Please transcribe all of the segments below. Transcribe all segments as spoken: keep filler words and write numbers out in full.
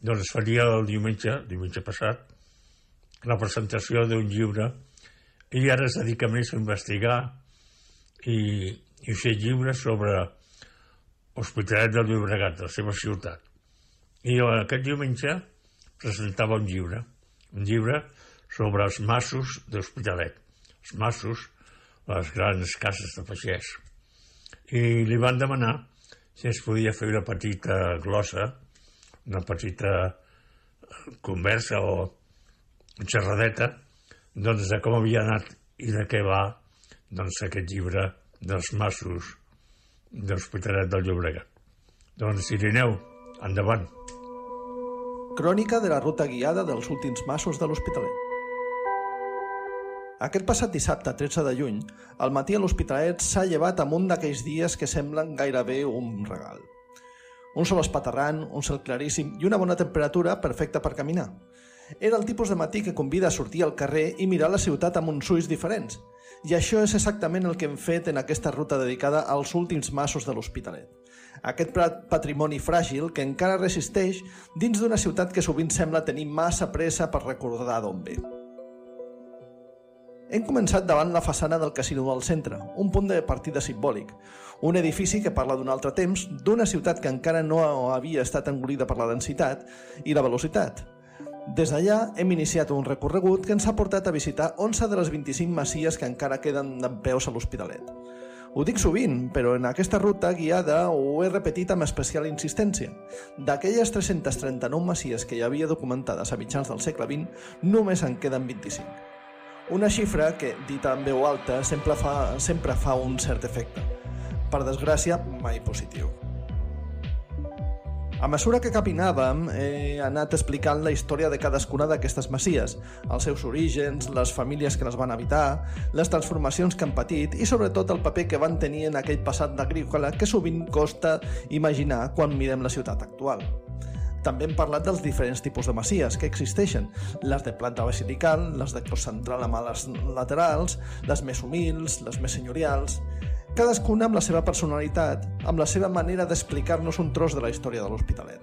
doncs faria el diumenge, diumenge passat, la presentació d'un llibre i ara es dedica més a investigar i, i fer llibres sobre Hospitalet del Llobregat, la seva ciutat. I aquest diumenge presentava un llibre, un llibre sobre els masos d'Hospitalet, els masos, les grans cases de pagès. I li van demanar si es podia fer una petita glossa, una petita conversa o xerradeta, doncs de com havia anat i de què va doncs aquest llibre dels masos d'Hospitalet del Llobregat. Doncs Irineu, endavant. Crònica de la ruta guiada dels últims masos de l'Hospitalet. Aquest passat dissabte, tretze de juny, al matí a l'Hospitalet s'ha llevat amb un d'aquells dies que semblen gairebé un regal. Un sol espaterrant, un cel claríssim i una bona temperatura perfecta per caminar. Era el tipus de matí que convida a sortir al carrer i mirar la ciutat amb uns ulls diferents. I això és exactament el que hem fet en aquesta ruta dedicada als últims masos de l'Hospitalet. Aquest patrimoni fràgil que encara resisteix dins d'una ciutat que sovint sembla tenir massa pressa per recordar d'on ve. Hem començat davant la façana del Casino del Centre, un punt de partida simbòlic, un edifici que parla d'un altre temps, d'una ciutat que encara no havia estat engolida per la densitat i la velocitat. Des d'allà hem iniciat un recorregut que ens ha portat a visitar onze de les vint-i-cinc masies que encara queden dempeus a l'Hospitalet. Ho dic sovint, però en aquesta ruta guiada ho he repetit amb especial insistència. D'aquelles tres-centes trenta-nou masies que hi havia documentades a mitjans del segle vint, només en queden vint-i-cinc. Una xifra que, dita en veu alta, sempre fa, sempre fa un cert efecte. Per desgràcia, mai positiu. A mesura que caminàvem, he anat explicant la història de cadascuna d'aquestes masies, els seus orígens, les famílies que les van habitar, les transformacions que han patit i sobretot el paper que van tenir en aquell passat agrícola que sovint costa imaginar quan mirem la ciutat actual. També hem parlat dels diferents tipus de masies que existeixen, les de planta basilical, les de cos central amb ales laterals, les més humils, les més senyorials, cadascuna amb la seva personalitat, amb la seva manera d'explicar-nos un tros de la història de l'Hospitalet.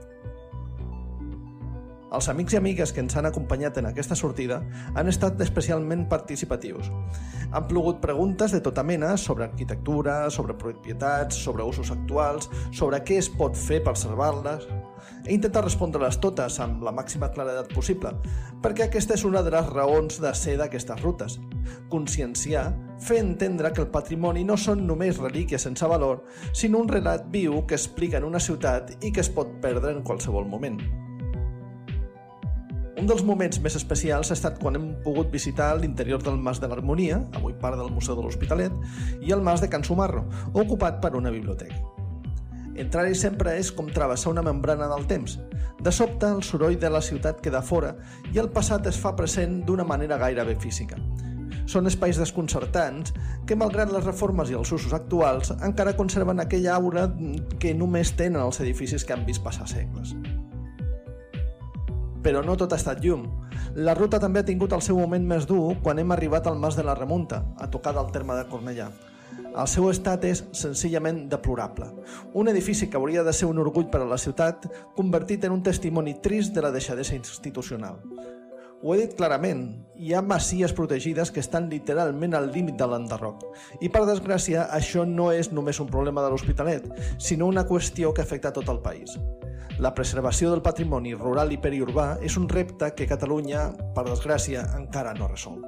Els amics i amigues que ens han acompanyat en aquesta sortida han estat especialment participatius. Han plogut preguntes de tota mena sobre arquitectura, sobre propietats, sobre usos actuals, sobre què es pot fer per salvar-les. He intentat respondre-les totes amb la màxima claredat possible, perquè aquesta és una de les raons de ser d'aquestes rutes. Conscienciar, fer entendre que el patrimoni no són només relíquies sense valor, sinó un relat viu que explica en una ciutat i que es pot perdre en qualsevol moment. Un dels moments més especials ha estat quan hem pogut visitar l'interior del Mas de l'Harmonia, avui part del Museu de l'Hospitalet, i el Mas de Can Sumarro, ocupat per una biblioteca. Entrar-hi sempre és com travessar una membrana del temps. De sobte, el soroll de la ciutat queda fora i el passat es fa present d'una manera gairebé física. Són espais desconcertants que, malgrat les reformes i els usos actuals, encara conserven aquella aura que només tenen els edificis que han vist passar segles. Però no tot ha estat llum. La ruta també ha tingut el seu moment més dur quan hem arribat al Mas de la Remunta, a tocar del terme de Cornellà. El seu estat és senzillament deplorable. Un edifici que hauria de ser un orgull per a la ciutat, convertit en un testimoni trist de la deixadesa institucional. Ho he dit clarament, hi ha masies protegides que estan literalment al límit de l'enderroc. I per desgràcia, això no és només un problema de l'Hospitalet, sinó una qüestió que afecta a tot el país. La preservació del patrimoni rural i periurbà és un repte que Catalunya, per desgràcia, encara no resol.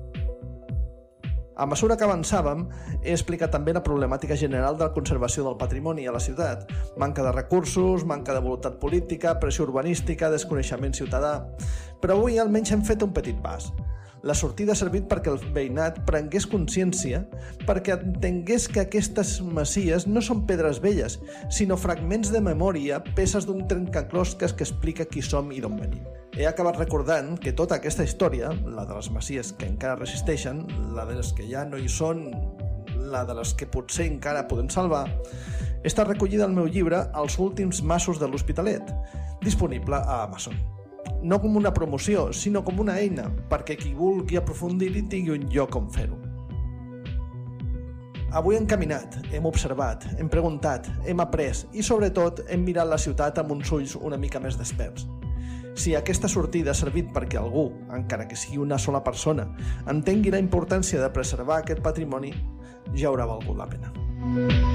A mesura que avançàvem, he explicat també la problemàtica general de la conservació del patrimoni a la ciutat. Manca de recursos, manca de voluntat política, pressió urbanística, desconeixement ciutadà. Però avui almenys hem fet un petit pas. La sortida ha servit perquè el veïnat prengués consciència, perquè entengués que aquestes masies no són pedres velles, sinó fragments de memòria, peces d'un trencaclosques que explica qui som i d'on venim. He acabat recordant que tota aquesta història, la de les masies que encara resisteixen, la de les que ja no hi són, la de les que potser encara podem salvar, està recollida al meu llibre Els últims masos de l'Hospitalet, disponible a Amazon. No com una promoció, sinó com una eina, perquè qui vulgui aprofundir-hi tingui un lloc on fer-ho. Avui hem caminat, hem observat, hem preguntat, hem après i sobretot hem mirat la ciutat amb uns ulls una mica més desperts. Si aquesta sortida ha servit perquè algú, encara que sigui una sola persona, entengui la importància de preservar aquest patrimoni, ja haurà valgut la pena.